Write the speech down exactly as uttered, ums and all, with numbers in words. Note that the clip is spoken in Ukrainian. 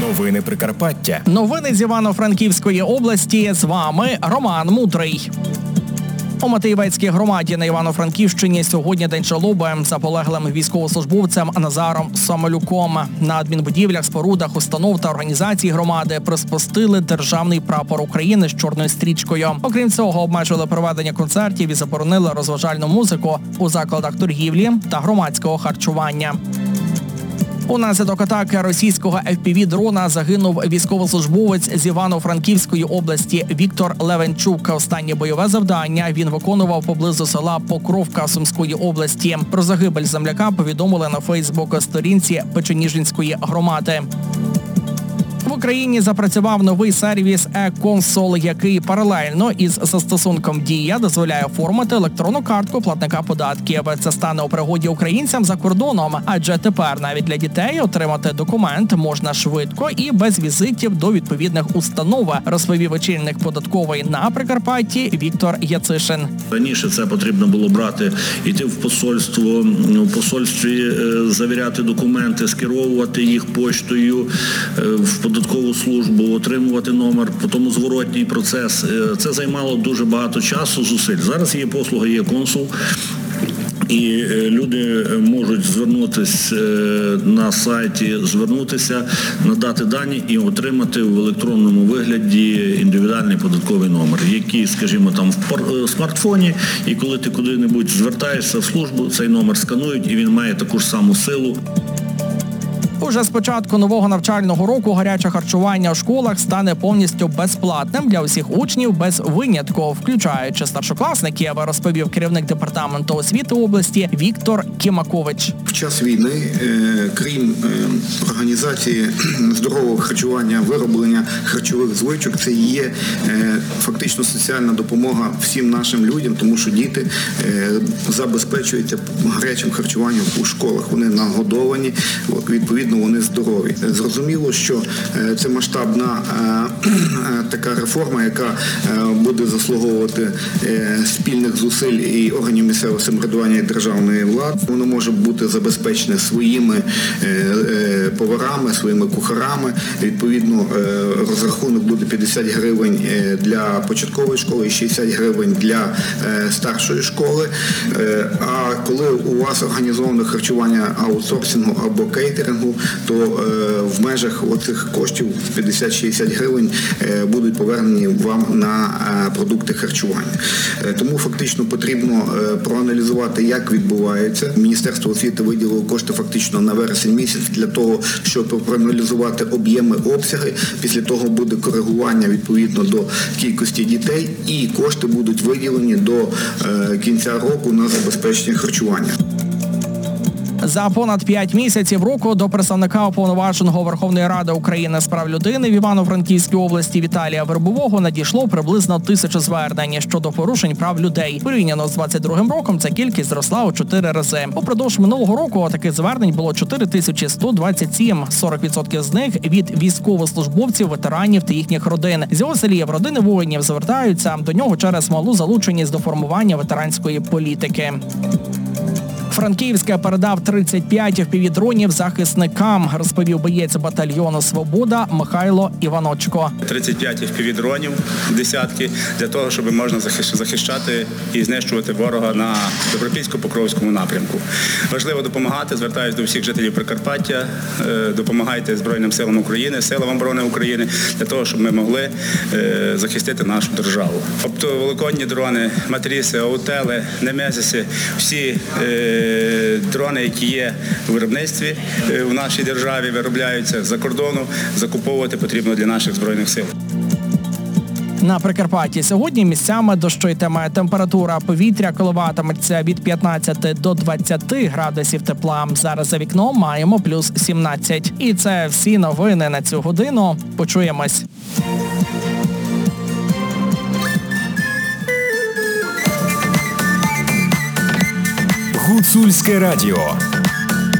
Новини Прикарпаття. Новини з Івано-Франківської області. З вами Роман Мудрий. У Матеєвецькій громаді на Івано-Франківщині сьогодні день жалоби за полеглим військовослужбовцем Назаром Самолюком. На адмінбудівлях, спорудах, установ та організацій громади приспустили державний прапор України з чорною стрічкою. Окрім цього, обмежили проведення концертів і заборонили розважальну музику у закладах торгівлі та громадського харчування. Унаслідок атаки російського еф пі ві-дрона загинув військовослужбовець з Івано-Франківської області Віктор Левенчук. Останнє бойове завдання він виконував поблизу села Покровка Сумської області. Про загибель земляка повідомили на Фейсбук-сторінці Печеніжинської громади. В Україні запрацював новий сервіс e-Consol, який паралельно із застосунком «Дія» дозволяє оформити електронну картку платника податків. Це стане у пригоді українцям за кордоном, адже тепер навіть для дітей отримати документ можна швидко і без візитів до відповідних установ, розповів очільник податкової на Прикарпатті Віктор Яцишин. Раніше це потрібно було брати, йти в посольство, в посольстві завіряти документи, скеровувати їх поштою в податкову службу, отримувати номер, потім зворотній процес. Це займало дуже багато часу, зусиль. Зараз є послуга, є консул. І люди можуть звернутися на сайті, звернутися, надати дані і отримати в електронному вигляді індивідуальний податковий номер, який, скажімо, там в смартфоні, і коли ти куди-небудь звертаєшся в службу, цей номер сканують, і він має таку ж саму силу. Уже з початку нового навчального року гаряче харчування у школах стане повністю безплатним для усіх учнів без винятку, включаючи старшокласників, розповів керівник департаменту освіти області Віктор Кімакович. В час війни, крім організації здорового харчування, вироблення харчових звичок, це є фактично соціальна допомога всім нашим людям, тому що діти забезпечуються гарячим харчуванням у школах. Вони нагодовані, відповідно, вони здорові. Зрозуміло, що це масштабна така реформа, яка буде заслуговувати спільних зусиль і органів місцевого самоврядування і державної влади. Воно може бути забезпечене своїми поварами, своїми кухарами. Відповідно, розрахунок буде п'ятдесят гривень для початкової школи і шістдесят гривень для старшої школи. А коли у вас організоване харчування аутсорсингу або кейтерингу, то в межах оцих коштів п'ятдесят-шістдесят гривень будуть повернені вам на продукти харчування. Тому фактично потрібно проаналізувати, як відбувається. Міністерство освіти виділило кошти фактично на вересень місяць для того, щоб проаналізувати об'єми, обсяги. Після того буде коригування відповідно до кількості дітей, і кошти будуть виділені до кінця року на забезпечення харчування. За понад п'ять місяців року до представника уповноваженого Верховної Ради України з прав людини в Івано-Франківській області Віталія Вербового надійшло приблизно тисячу звернень щодо порушень прав людей. Порівняно з двадцять другим роком ця кількість зросла у чотири рази. Упродовж минулого року таких звернень було чотири тисячі сто двадцять сім. сорок відсотків з них від військовослужбовців, ветеранів та їхніх родин. З його слів, родини воїнів звертаються до нього через малу залученість до формування ветеранської політики. Франківське передав тридцять п'ять еф пі ві-дронів захисникам, розповів боєць батальйону «Свобода» Михайло Іваночко. тридцять п'ять еф пі ві-дронів, десятки, для того, щоб можна захищати і знищувати ворога на Добропільсько-Покровському напрямку. Важливо допомагати, звертаюсь до всіх жителів Прикарпаття, допомагайте Збройним силам України, силам оборони України, для того, щоб ми могли захистити нашу державу. Оптоволоконні дрони, матріси, аутели, немезиси, всі дрони, які є у виробництві в нашій державі, виробляються з-за кордону, закуповувати потрібно для наших Збройних сил. На Прикарпатті сьогодні місцями дощитиме. Температура повітря коливатиметься від п'ятнадцяти до двадцяти градусів тепла. Зараз за вікном маємо плюс сімнадцять. І це всі новини на цю годину. Почуємось. Гуцульське радіо.